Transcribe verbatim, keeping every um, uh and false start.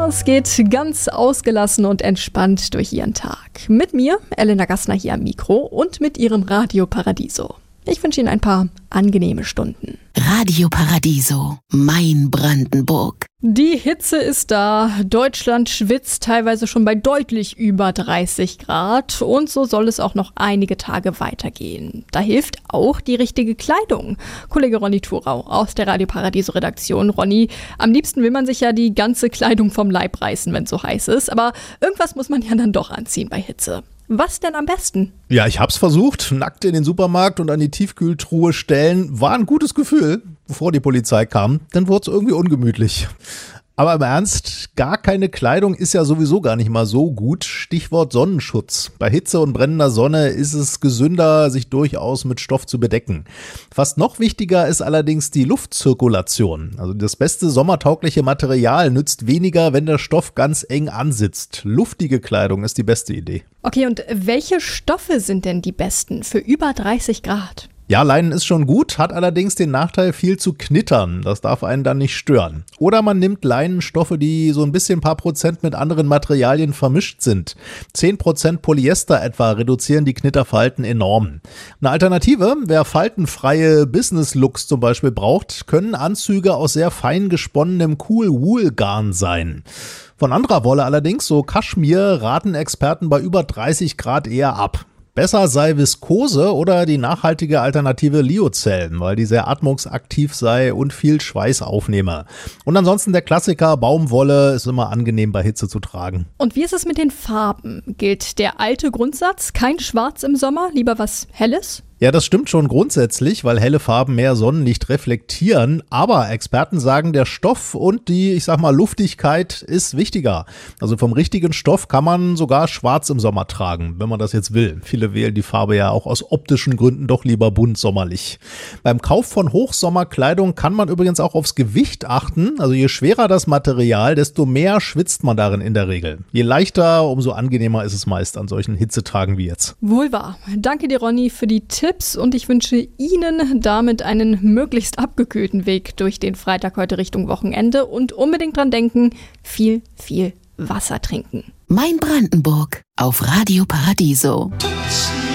Es geht ganz ausgelassen und entspannt durch Ihren Tag. Mit mir, Elena Gassner hier am Mikro und mit Ihrem Radio Paradiso. Ich wünsche Ihnen ein paar angenehme Stunden. Radio Paradiso, mein Brandenburg. Die Hitze ist da. Deutschland schwitzt teilweise schon bei deutlich über dreißig Grad. Und so soll es auch noch einige Tage weitergehen. Da hilft auch die richtige Kleidung. Kollege Ronny Thorau aus der Radio Paradiso Redaktion. Ronny, am liebsten will man sich ja die ganze Kleidung vom Leib reißen, wenn es so heiß ist. Aber irgendwas muss man ja dann doch anziehen bei Hitze. Was denn am besten? Ja, ich hab's versucht. Nackt in den Supermarkt und an die Tiefkühltruhe stellen war ein gutes Gefühl, bevor die Polizei kam. Dann wurde es irgendwie ungemütlich. Aber im Ernst, gar keine Kleidung ist ja sowieso gar nicht mal so gut. Stichwort Sonnenschutz. Bei Hitze und brennender Sonne ist es gesünder, sich durchaus mit Stoff zu bedecken. Fast noch wichtiger ist allerdings die Luftzirkulation. Also das beste sommertaugliche Material nützt weniger, wenn der Stoff ganz eng ansitzt. Luftige Kleidung ist die beste Idee. Okay, und welche Stoffe sind denn die besten für über dreißig Grad? Ja, Leinen ist schon gut, hat allerdings den Nachteil, viel zu knittern. Das darf einen dann nicht stören. Oder man nimmt Leinenstoffe, die so ein bisschen ein paar Prozent mit anderen Materialien vermischt sind. zehn Prozent Polyester etwa reduzieren die Knitterfalten enorm. Eine Alternative, wer faltenfreie Business-Looks zum Beispiel braucht, können Anzüge aus sehr fein gesponnenem Cool-Wool-Garn sein. Von anderer Wolle allerdings, so Kaschmir, raten Experten bei über dreißig Grad eher ab. Besser sei Viskose oder die nachhaltige Alternative Lyocell, weil die sehr atmungsaktiv sei und viel Schweiß aufnehme. Und ansonsten der Klassiker Baumwolle ist immer angenehm bei Hitze zu tragen. Und wie ist es mit den Farben? Gilt der alte Grundsatz, kein Schwarz im Sommer, lieber was Helles? Ja, das stimmt schon grundsätzlich, weil helle Farben mehr Sonnenlicht reflektieren. Aber Experten sagen, der Stoff und die, ich sag mal, Luftigkeit ist wichtiger. Also vom richtigen Stoff kann man sogar schwarz im Sommer tragen, wenn man das jetzt will. Viele wählen die Farbe ja auch aus optischen Gründen doch lieber bunt sommerlich. Beim Kauf von Hochsommerkleidung kann man übrigens auch aufs Gewicht achten. Also je schwerer das Material, desto mehr schwitzt man darin in der Regel. Je leichter, umso angenehmer ist es meist an solchen Hitzetagen wie jetzt. Wohl wahr. Danke dir, Ronny, für die Tipps. Und ich wünsche Ihnen damit einen möglichst abgekühlten Weg durch den Freitag heute Richtung Wochenende und unbedingt dran denken, viel, viel Wasser trinken. Mein Brandenburg auf Radio Paradiso.